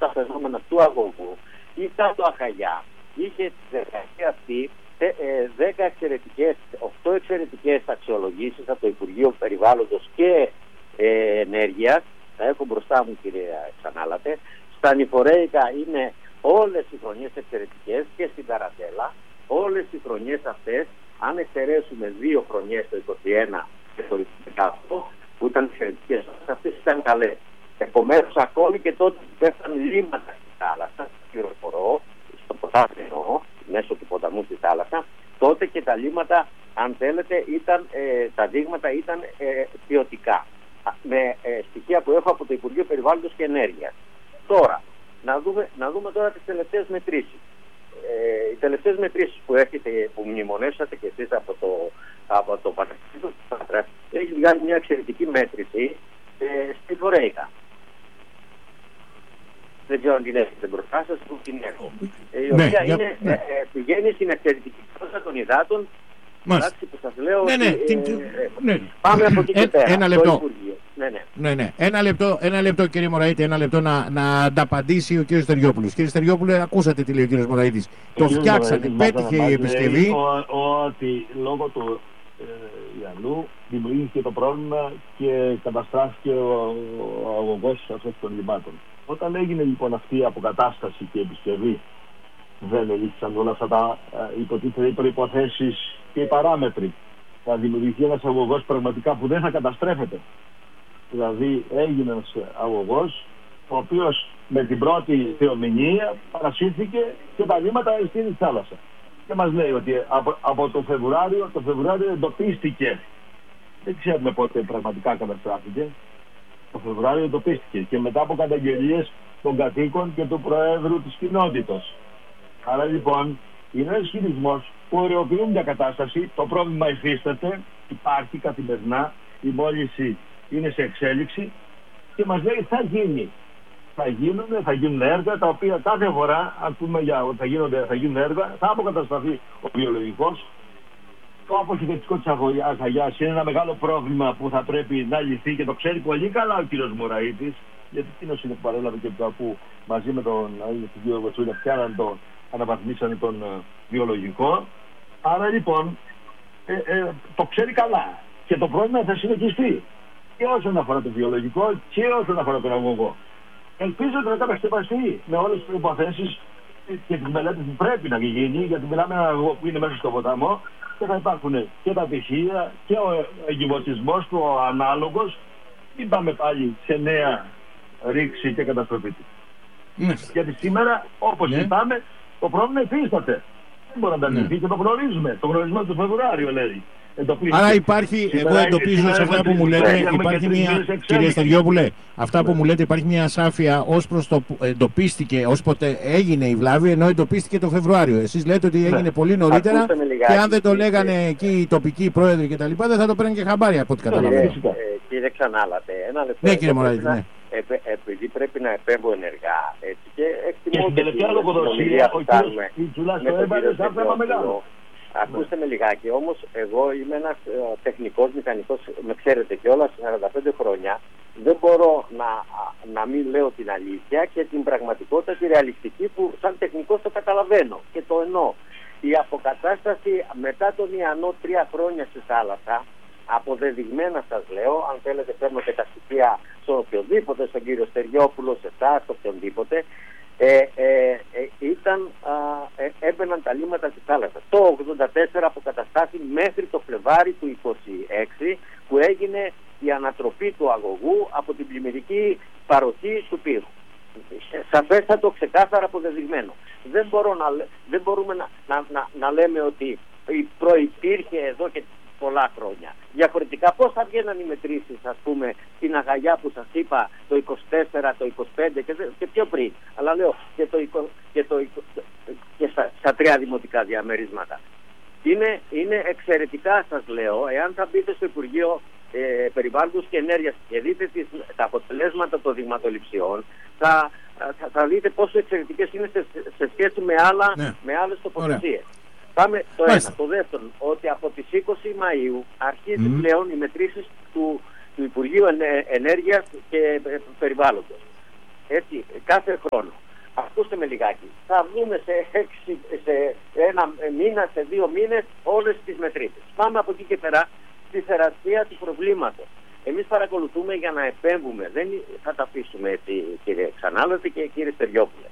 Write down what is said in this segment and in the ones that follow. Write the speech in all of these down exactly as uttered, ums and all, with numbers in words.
τα φαινόμενα του αγωγού, ήταν το Αχαγιά. Είχε τη δεκαετία αυτή δέκα εξαιρετικές, οκτώ εξαιρετικές αξιολογήσεις από το Υπουργείο Περιβάλλοντος και ε, Ενέργειας. Τα έχω μπροστά μου, κύριε Ξανάλατε. Στα νηφορέικα είναι όλες οι χρονιές εξαιρετικές και στην Καρατέλα. Όλες οι χρονιές αυτές, αν εξαιρέσουμε δύο χρονιές, το είκοσι ένα και το είκοσι δύο, που ήταν εξαιρετικές, αυτές ήταν καλές. Επομένως, ακόμη και τότε που πέφτανε λίμματα στη θάλασσα, πληροφορώ, στο ποτάμι, μέσω του ποταμού στη θάλασσα, τότε και τα λίμματα, αν θέλετε, ήταν, ε, τα δείγματα ήταν ε, ποιοτικά. Με ε, στοιχεία που έχω από το Υπουργείο Περιβάλλοντος και Ενέργειας. Τώρα, να δούμε, να δούμε τώρα τις τελευταίες μετρήσεις. Ε, οι τελευταίες μετρήσεις που έχετε, που μνημονεύσατε και εσείς από το, από το Πανεπιστήμιο του Πάτρα, έχει βγάλει μια εξαιρετική μέτρηση ε, στη Φορέικα. Δεν ξέρω αν την έχετε μπροστά σας, που την έχω. Ε, η ναι, οποία για, είναι, ναι. ε, ε, πηγαίνει στην εξαιρετική πρόσφατα των υδάτων. Εντάξει, που σας λέω, ναι, ναι, ότι, την, ε, ναι. πάμε από εκεί και πέρα. Ένα λεπτό. Ναι, ναι. Ναι, ναι. Ένα λεπτό, ένα λεπτό κύριε Μωραήτη, ένα λεπτό να, να ανταπαντήσει ο κύριος Στεριόπουλος. Κύριε Στεριόπουλε, ακούσατε τι λέει ο κύριος Μωραήτης. Το φτιάξανε, πέτυχε η επισκευή. Ότι λόγω του ε, Ιαννού δημιουργήθηκε το πρόβλημα και καταστράφηκε ο, ο αγωγός αυτών των λιμάτων. Όταν έγινε λοιπόν αυτή η αποκατάσταση και η επισκευή, δεν ελήφθησαν όλα αυτά τα ε, υποτίθεται οι προϋποθέσεις και οι παράμετροι. Θα δημιουργηθεί ένας αγωγός πραγματικά που δεν θα καταστρέφεται. Δηλαδή έγινε ένας αγωγός ο οποίος με την πρώτη θεομηνία παρασύρθηκε και τα λίμματα στην θάλασσα. Και μας λέει ότι από, από το Φεβρουάριο, το Φεβρουάριο εντοπίστηκε. Δεν ξέρουμε πότε πραγματικά καταστράφηκε. Το Φεβρουάριο εντοπίστηκε και μετά από καταγγελίες των κατοίκων και του Προέδρου της κοινότητας. Άρα λοιπόν είναι ένας χειρισμός που ωρεοποιούν μια κατάσταση, το πρόβλημα υφίσταται, υπάρχει καθημερινά, η μόλυνση είναι σε εξέλιξη και μας λέει θα γίνει. Θα γίνουν, θα γίνουν έργα τα οποία κάθε φορά, αν πούμε για ότι θα, γίνονται, θα γίνουν έργα, θα αποκατασταθεί ο βιολογικός. Το αποχαιρετικό της Αχαγιάς είναι ένα μεγάλο πρόβλημα που θα πρέπει να λυθεί και το ξέρει πολύ καλά ο κύριος Μωραήτης, γιατί εκείνος είναι που παρέλαβε και που μαζί με τον κύριο Βατσούλια πιάναν τον, αναβαθμίσανε τον uh, βιολογικό. Άρα λοιπόν ε, ε, το ξέρει καλά και το πρόβλημα θα συνεχιστεί και όσον αφορά το βιολογικό και όσον αφορά τον αγωγό. Ελπίζω ότι θα κατασκευαστεί με όλες τις προϋποθέσεις και τις μελέτες που πρέπει να γίνει, γιατί μιλάμε ένα αγωγό που είναι μέσα στο ποταμό και θα υπάρχουν και τα πηχεία και ο εγκυμοσμός του, ο ανάλογος. Μην πάμε πάλι σε νέα ρήξη και καταστροφή του. Mm. Γιατί σήμερα, όπως yeah. είπαμε, το πρόβλημα υφίσταται. Δεν μπορεί να τα λυθεί yeah. και το γνωρίζουμε. Το γνωρίζουμε το Φεβρουάριο, λέει. Άρα υπάρχει, εγώ εντοπίζω σε αυτά που μου λέτε, υπάρχει μια, κύριε Στεριόπουλε, αυτά που μου λέτε υπάρχει μια ασάφεια ως προς το που εντοπίστηκε, ως πότε έγινε η βλάβη, ενώ εντοπίστηκε το Φεβρουάριο. Εσείς λέτε ότι έγινε πολύ νωρίτερα και αν δεν το λέγανε εκεί οι τοπικοί πρόεδροι και τα λοιπά, δεν θα το παίρνουν και χαμπάρι από ό,τι καταλαβαίνω. Κύριε Ξανάλατε, ένα λεπτό. Ναι, κύριε Μωραήτη, ναι. Επειδή πρέπει να επέμβω ενεργά, έτσι, και εκτιμώ και την τελευταία λογοδοσία, ο κύριος Πιτσουλάς το έβαλε σαν θέμα μεγάλο. Ακούστε με λιγάκι, όμως εγώ είμαι ένας ε, τεχνικός, μηχανικός, με ξέρετε κιόλας, σαράντα πέντε χρόνια. Δεν μπορώ να, να μην λέω την αλήθεια και την πραγματικότητα, τη ρεαλιστική που σαν τεχνικός το καταλαβαίνω και το εννοώ. Η αποκατάσταση μετά τον Ιαννό τρία χρόνια στη θάλασσα, αποδεδειγμένα σας λέω, αν θέλετε παίρνω και τα στοιχεία στον οποιοδήποτε, στον κύριο Στεριόπουλο, σε εσάς, οποιονδήποτε, Ε, ε, ε, ήταν, α, ε, έμπαιναν τα λίμματα στη θάλασσα. Το ογδόντα τέσσερα αποκαταστάθη μέχρι το Φλεβάρι του είκοσι έξι που έγινε η ανατροπή του αγωγού από την πλημμυρική παροχή του πύρου. Σαφέστατο, ξεκάθαρα αποδεδειγμένο. Δεν, μπορώ να, δεν μπορούμε να, να, να, να λέμε ότι προϋπήρχε εδώ και πολλά χρόνια. Διαφορετικά πώς θα βγαίναν οι μετρήσεις, ας πούμε, στην Αχαγιά που σας είπα το είκοσι τέσσερα, το είκοσι πέντε και, και πιο πριν. Αλλά λέω και, το, και, το, και στα, στα τρία δημοτικά διαμερίσματα. Είναι, είναι εξαιρετικά, σας λέω, εάν θα μπείτε στο Υπουργείο ε, Περιβάλλοντος και Ενέργειας και δείτε τις, τα αποτελέσματα των δειγματοληψιών, θα, θα, θα δείτε πόσο εξαιρετικές είναι σε, σε σχέση με, άλλα, ναι. με άλλες τοποθεσίες. Πάμε το Μάλιστα. ένα. Το δεύτερο, ότι από τις είκοσι Μαΐου αρχίζει mm. πλέον οι μετρήσεις του, του Υπουργείου Ενέργειας και Περιβάλλοντος. έτσι, κάθε χρόνο. Ακούστε με λιγάκι. Θα δούμε σε, έξι, σε ένα μήνα, σε δύο μήνες όλες τις μετρήσεις. Πάμε από εκεί και πέρα στη θεραπεία του προβλήματος. Εμείς παρακολουθούμε για να επέμβουμε. Δεν θα τα αφήσουμε έτσι, κύριε Ξανάλωτη και κύριε Στεριόπουλε.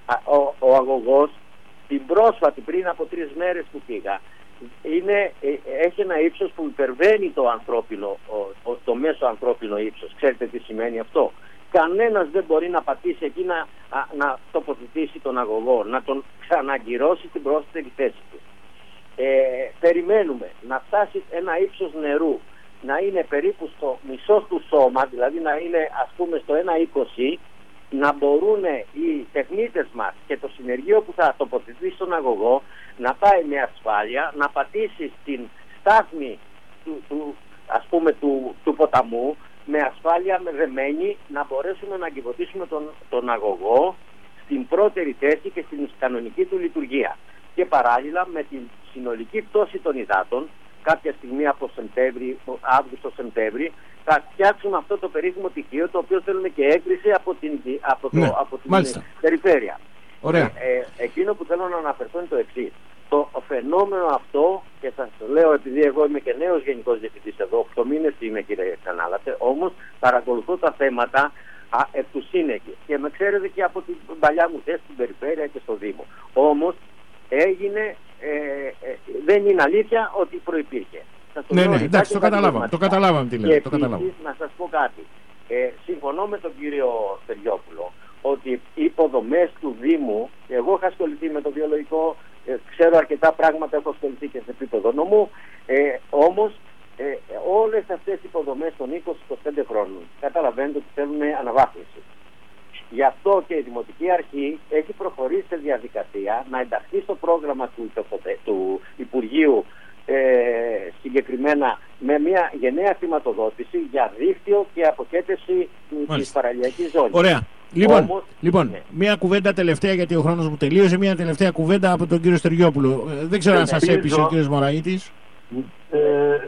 Ο, ο αγωγός την πρόσφατη, πριν από τρεις μέρες που πήγα, είναι, έχει ένα ύψος που υπερβαίνει το ανθρώπινο, ο, το μέσο ανθρώπινο ύψος. Ξέρετε τι σημαίνει αυτό? Κανένας δεν μπορεί να πατήσει εκεί να, να τοποθετήσει τον αγωγό, να τον ξαναγκυρώσει την πρόσθετη θέση του. Ε, περιμένουμε να φτάσει ένα ύψος νερού να είναι περίπου στο μισό του σώμα, δηλαδή να είναι ας πούμε στο ένα είκοσι, να μπορούν οι τεχνίτες μας και το συνεργείο που θα τοποθετήσει στον αγωγό να πάει με ασφάλεια, να πατήσει στην στάθμη του, του, ας πούμε, του, του ποταμού με ασφάλεια, με δεμένη, να μπορέσουμε να εγκυβωτήσουμε τον, τον αγωγό στην πρώτερη θέση και στην κανονική του λειτουργία. Και παράλληλα με την συνολική πτώση των υδάτων, κάποια στιγμή από Σεπτέμβρη, Αύγουστο-Σεπτέμβρη, θα φτιάξουμε αυτό το περίφημο τυχείο, το οποίο θέλουμε και έγκριση από την, από το, ναι, από την περιφέρεια. Ωραία. Ε, ε, εκείνο που θέλω να αναφερθώ είναι το εξής. Το φαινόμενο αυτό, και σας το λέω επειδή εγώ είμαι και νέος γενικός διευθυντής εδώ, οκτώ μήνες είμαι, κύριε Ξανάλατε, όμως παρακολουθώ τα θέματα α, εκ του σύνεγγυ. Και με ξέρετε και από την παλιά μου θέση στην περιφέρεια και στο Δήμο. Όμως έγινε, ε, ε, δεν είναι αλήθεια ότι προϋπήρχε. Ναι, ναι, εντάξει, το καταλάβαμε. Το καταλάβαμε τι λέτε. Και επίσης, να σας πω κάτι. Ε, συμφωνώ με τον κύριο Στεριόπουλο ότι οι υποδομές του Δήμου, εγώ έχω ασχοληθεί με το βιολογικό, ε, ξέρω αρκετά πράγματα, έχω ασχοληθεί και σε επίπεδο νομού, ε, όμως ε, όλες αυτές οι υποδομές των είκοσι με είκοσι πέντε χρόνων καταλαβαίνετε ότι θέλουν αναβάθμιση. Γι' αυτό και η Δημοτική Αρχή έχει προχωρήσει σε διαδικασία να ενταχθεί στο πρόγραμμα του, του Υπουργείου ε, συγκεκριμένα με μια γενναία χρηματοδότηση για δίκτυο και αποχέτευση της παραλιακής ζώνης. Ωραία. Λοιπόν, Όμως, λοιπόν ναι. Μια κουβέντα τελευταία, γιατί ο χρόνος μου τελείωσε, μια τελευταία κουβέντα από τον κύριο Στεριόπουλο. Ε, δεν ξέρω αν σας έπεισε ο κύριος Μωραΐτης. Ε,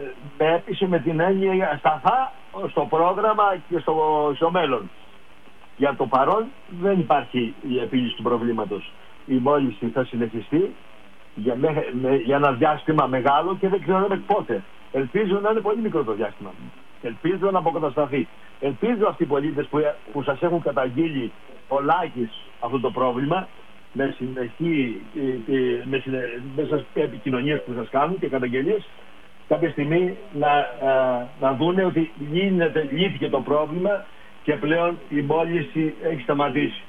με έπεισε με την έννοια σταθά στο πρόγραμμα και στο, στο μέλλον. Για το παρόν δεν υπάρχει η επίλυση του προβλήματος. Η μόλυνση θα συνεχιστεί για, με, με, για ένα διάστημα μεγάλο και δεν ξέρουμε πότε. Ελπίζω να είναι πολύ μικρό το διάστημα. Ελπίζω να αποκατασταθεί. Ελπίζω αυτοί οι πολίτες που, που σας έχουν καταγγείλει πολλάκις αυτό το πρόβλημα με συνεχή, με συνε, μέσα στις επικοινωνίες που σας κάνουν και καταγγελίες, κάποια στιγμή να, α, να δούνε ότι γίνεται, λύθηκε το πρόβλημα και πλέον η μόλυνση έχει σταματήσει.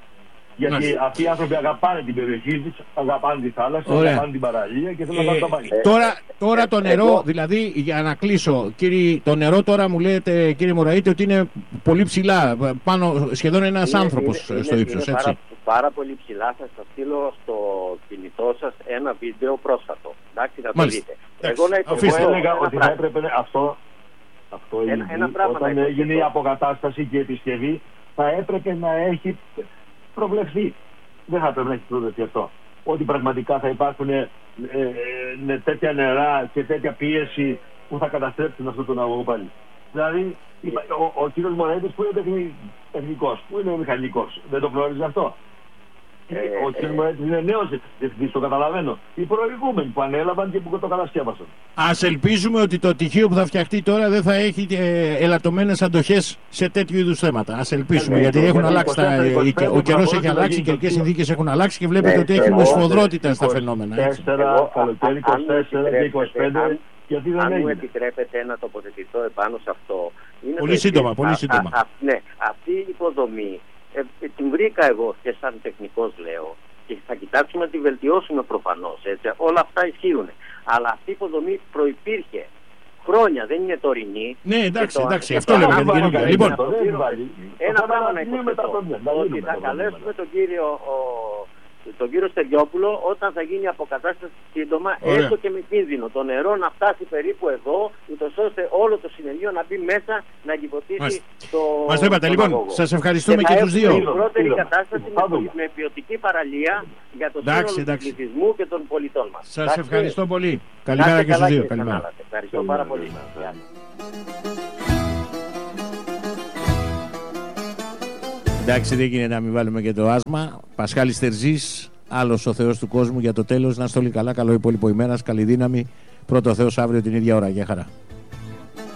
Γιατί Μάλιστα. αυτοί οι άνθρωποι αγαπάνε την περιοχή τους, αγαπάνε τη θάλασσα, Ωραία. αγαπάνε την παραλία και θέλουν ε, να κάνουν τα πάλι. Τώρα, τώρα το νερό, δηλαδή για να κλείσω, κύριε, το νερό τώρα μου λέτε, κύριε Μωραΐτη, ότι είναι πολύ ψηλά, πάνω, σχεδόν ένας είναι, άνθρωπος είναι, στο είναι, ύψος, είναι έτσι. Πάρα, πάρα πολύ ψηλά, θα σας στείλω στο κινητό σας ένα βίντεο πρόσφατο. Εντάξει, θα το δείτε. Εγώ, εγώ έλεγα ότι θα έπρεπε αυτό, αυτό ένα, ένα όταν έγινε η αποκατάσταση και η επισκευή, θα έπρεπε να έχει προβλεφθεί. Δεν θα πρέπει να έχει προβλεφθεί αυτό. Ότι πραγματικά θα υπάρχουν ε, ε, τέτοια νερά και τέτοια πίεση που θα καταστρέψουν αυτόν τον αγωγό πάλι. Δηλαδή, ο, ο κύριος Μωραΐτης που είναι τεχνικός, που είναι μηχανικός, δεν το γνώριζε αυτό. Ε, ο κύριος Μωραΐτης είναι νέος διευθυντής, το καταλαβαίνω. Οι προηγούμενοι που ανέλαβαν και που το κατασκεύασαν. Ας ελπίζουμε ότι το τυχείο που θα φτιαχτεί τώρα δεν θα έχει ε, ελαττωμένες αντοχές σε τέτοιου είδους θέματα. Ας ελπίσουμε, ε, γιατί ε, έχουν αλλάξει τα, ο καιρός έχει αλλάξει, οι καιρικές συνθήκες έχουν αλλάξει και βλέπετε ότι έχει μοσφοδρότητα στα φαινόμενα. τέσσερα, καλοκαίρι, είκοσι τέσσερα και είκοσι πέντε. Γιατί δεν αν έγινε. Μου επιτρέπετε να τοποθετηθώ επάνω σε αυτό. Είναι πολύ σύντομα, πολύ σύντομα. Α, α, ναι, αυτή η υποδομή ε, ε, την βρήκα εγώ και σαν τεχνικός λέω και θα κοιτάξουμε να τη βελτιώσουμε προφανώς. Έτσι, όλα αυτά ισχύουν. Αλλά αυτή η υποδομή προϋπήρχε χρόνια, δεν είναι τωρινή. Ναι, εντάξει, το, εντάξει, αυτό λέμε για την καινούργια. Λοιπόν, ένα πράγμα να υποθέτω, ότι θα καλέσουμε τον κύριο τον κύριο Στεριόπουλο όταν θα γίνει αποκατάσταση σύντομα, Ωραία. έστω και με κίνδυνο το νερό να φτάσει περίπου εδώ, ούτως ώστε όλο το συνεργείο να μπει μέσα να εγκυβωτήσει το. Μας το είπατε, λοιπόν, σας ευχαριστούμε και, και τους δύο. Η πρώτερη κατάσταση με, με ποιοτική παραλία για το εντάξει, σύνολο του πληθυσμού και των πολιτών μας. Σας εντάξει. ευχαριστώ πολύ. Καλημέρα και στους δύο. Καλημέρα. Ευχαριστώ πάρα πολύ. Εντάξει, δεν γίνεται να μην βάλουμε και το άσμα. Πασχάλης Τερζής, άλλος ο Θεός του κόσμου για το τέλος. Να είστε όλοι καλά, καλό υπόλοιπο ημέρας, καλή δύναμη. Πρώτο Θεός αύριο την ίδια ώρα. Γεια χαρά.